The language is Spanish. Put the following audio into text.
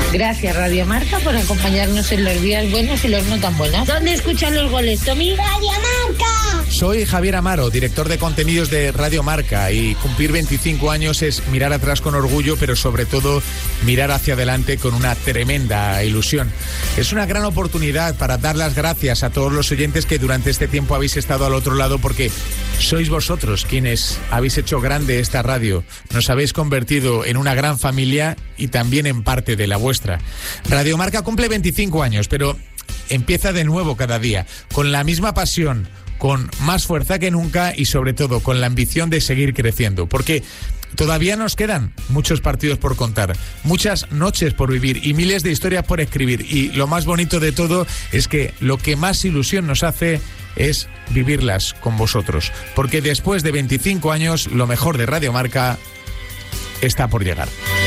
Gracias, Radio Marca, por acompañarnos en los días buenos y los no tan buenos. ¿Dónde escuchan los goles, Tommy? ¡Radio Marca! Soy Javier Amaro, director de contenidos de Radio Marca, y cumplir 25 años es mirar atrás con orgullo, pero sobre todo mirar hacia adelante con una tremenda ilusión. Es una gran oportunidad para dar las gracias a todos los oyentes que durante este tiempo habéis estado al otro lado, porque sois vosotros quienes habéis hecho grande esta radio. Nos habéis convertido en una gran familia y también en parte de la vuestra. Radio Marca cumple 25 años, pero empieza de nuevo cada día, con la misma pasión, con más fuerza que nunca y sobre todo con la ambición de seguir creciendo, porque todavía nos quedan muchos partidos por contar, muchas noches por vivir y miles de historias por escribir, y lo más bonito de todo es que lo que más ilusión nos hace es vivirlas con vosotros, porque después de 25 años lo mejor de Radio Marca está por llegar.